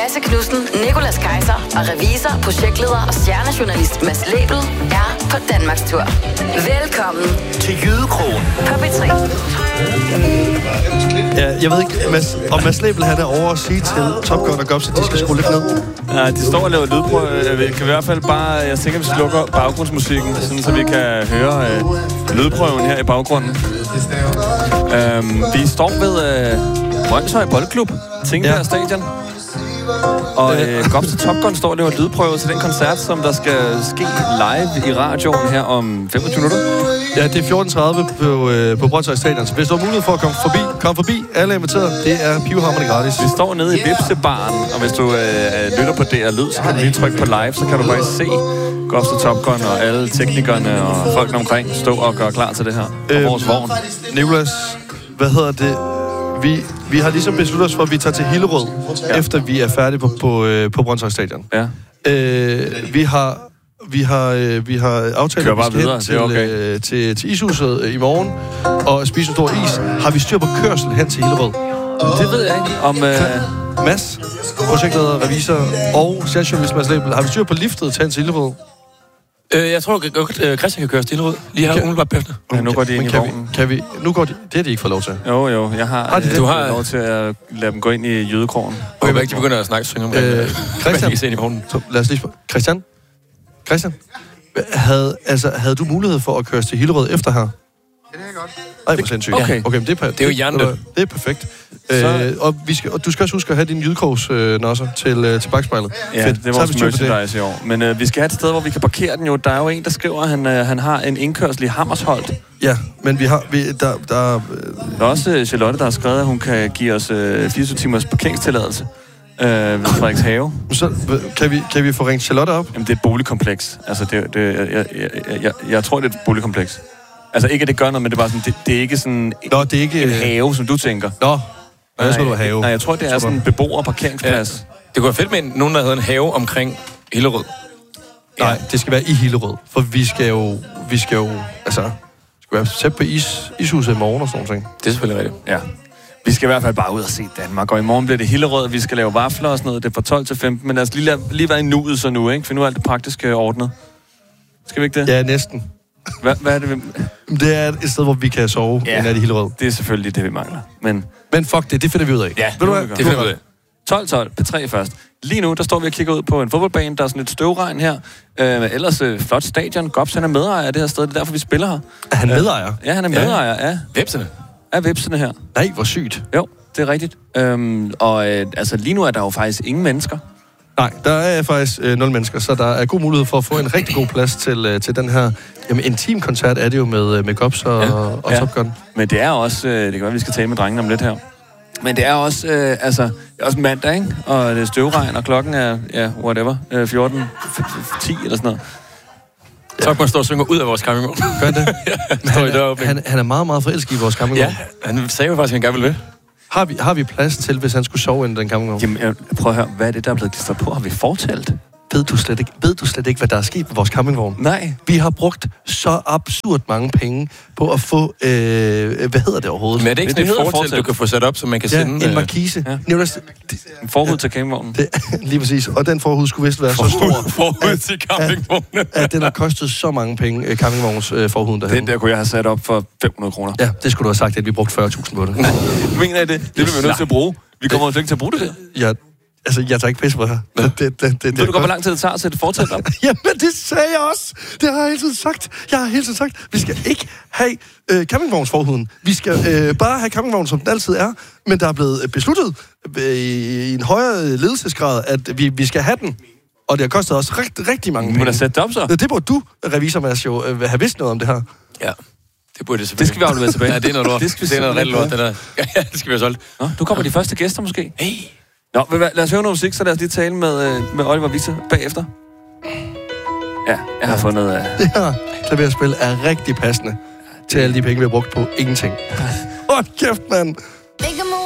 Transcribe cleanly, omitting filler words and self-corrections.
Lasse Knudsen, Nicolas Kaiser og revisor, projektleder og stjernejournalist Mads Lebel er på Danmarkstur. Velkommen til Jydekrogen på P3. Ja, jeg ved ikke, om Mads Lebel han er over at sige til Top Gun og Gops, at de skal skrue lidt ned. Ja, de står og laver lydprøve. Jeg kan i hvert fald bare... Jeg tænker, at vi slukker baggrundsmusikken, sådan, så vi kan høre lydprøven her i baggrunden. Vi står ved Brønshøj Boldklub, Tingbjerg Stadion. Og Gops og Top Gun står og laver lydprøve til den koncert, som der skal ske live i radioen her om 25 minutter. Ja, det er 14.30 på Brønshøj Stadion. Så hvis du har mulighed for at komme forbi, alle er inviteret. Det er pivhamrende gratis. Vi står nede i Vipsebaren, og hvis du lytter på DR Lyd, så kan du lige trykke på live, så kan du faktisk se Gops og Top Gun og alle teknikerne og folkene omkring stå og gøre klar til det her. Og vores vogn. Nicolas, hvad hedder det? Vi har ligesom besluttet os for, at vi tager til Hillerød, efter vi er færdige på Brønshøj Stadion. Ja. Vi har aftalt, at vi skal hen til ishuset i morgen og spise en stor is. Har vi styr på kørsel hen til Hillerød? Det ved jeg ikke. Om Mads, projektleder, revisor og stjernejournalist Mads Lebel, har vi styr på liftet til Hillerød? Jeg tror godt, Christian kan køre stille ud. Lige her umiddelbart bagefter. Ja, nu går de ind i vognen. Nu går de... Det har de ikke fået lov til. Jo. Jeg har lov til at lade dem gå ind i jydekrogen. Og jeg vil ikke begynde at snakke synge om Christian, lad os lige spørge. Christian, havde du mulighed for at køre til Hillerød efter her? Det er godt. Ej, hvor sindssygt. Okay, men det er jo hjernedød. Det er perfekt. Og du skal også huske at have din jydekrogsnosser til bagspejlet. Ja, fedt. det er vores merchandise i år. Men vi skal have et sted, hvor vi kan parkere den jo. Der er jo en, der skriver, at han har en indkørsel i Hammersholt. Ja, men der er også Charlotte, der har skrevet, at hun kan give os 24 timers parkeringstilladelse ved Frederikshavn. Så kan vi få ringt Charlotte op? Jamen, det er et boligkompleks. Altså, jeg tror, det er et boligkompleks. Altså, ikke at det gør noget, men det er bare sådan, det er ikke sådan det er ikke en have, som du tænker. Jeg tror, du have. Nej, jeg tror, det er sådan en beboerparkeringsplads. Ja. Det kunne være fedt med nogen, der hedder en have omkring Hillerød. Nej, det skal være i Hillerød. For vi skal jo være tæt på ishuset i morgen og sådan noget. Det er selvfølgelig rigtigt. Ja. Vi skal i hvert fald bare ud og se Danmark, og i morgen bliver det Hillerød, vi skal lave vafler og sådan noget, det er fra 12 til 15, men lad os lige være i nuet så nu, ikke? For nu er alt det praktiske ordnet. Skal vi ikke det? Ja, næsten. Hvad er det, Det er et sted, hvor vi kan sove, en af de Hillerød. Det er selvfølgelig det, vi mangler. Men fuck det finder vi ud af. Ja, det finder vi ud af. 12, P3 først. Lige nu, der står vi og kigger ud på en fodboldbane, der er sådan et støvregn her. Ellers flot stadion. Gops, han er medejer af det her sted, det er derfor, vi spiller her. Er han medejer? Ja, han er medejer af Vipsene. Af Vipsene her. Nej, hvor sygt. Jo, det er rigtigt. Lige nu er der jo faktisk ingen mennesker. Nej, der er faktisk 0 mennesker, så der er god mulighed for at få en rigtig god plads til den her intim-koncert, er det jo med Gops og Top Gun. Men det er også, det kan være, vi skal tale med drengene om lidt her. Men det er også, det er også mandag, ikke? Og det er støvregn, og klokken er, 14:10 eller sådan noget. Top Gun står og synger ud af vores campingvogn. Gør det? Han er meget, meget forelsket i vores campingvogn. Ja, han sagde jo faktisk, at han gerne ville det. Har vi plads til, hvis han skulle sove inden den campingvogn? Jamen, prøv at høre, hvad er det, der er blevet klistret på? Har vi fortalt? Ved du slet ikke, hvad der er sket med vores campingvogn? Nej. Vi har brugt så absurd mange penge på at få, hvad hedder det overhovedet? Men er det ikke sådan et fortelt, du kan få sat op, så man kan sende... en markise. Ja. En forhud til campingvognen. Lige præcis. Og den forhud skulle vist være så stor. Forhud til campingvognen. At den har kostet så mange penge, campingvogns forhuden derhen. Den der kunne jeg have sat op for 500 kroner. Ja, det skulle du have sagt, at vi brugte 40.000 på det. Mener I det? Det bliver vi nødt til at bruge. Vi kommer jo ikke til at bruge det der. Ja. Altså, jeg tager ikke pisse på her. Ved du godt, hvor lang tid det tager at sætte fortæt op? Jamen, det sagde jeg også. Det har jeg hele tiden sagt. Vi skal ikke have campingvognsforhuden. Vi skal bare have campingvognen, som den altid er. Men der er blevet besluttet i en højere ledelsesgrad, at vi skal have den. Og det har kostet os rigtig mange penge. Du må da sætte det op, så. Det burde du, revisor Mads, jo have vidst noget om det her. Ja. Det burde det selvfølgelig. Det skal vi aflevere tilbage. Ja, det er noget lort. Det er noget rigtig lort, det der. Ja, det skal vi have solgt. Nå, nu kommer de første gæster måske. Hey. Nå, lad os høre noget musik, så lad os lige tale med Oliver Wiese bagefter. Ja, jeg har fundet... Det her klaverspil er rigtig passende til alle de penge, vi har brugt på ingenting. Hold kæft, mand!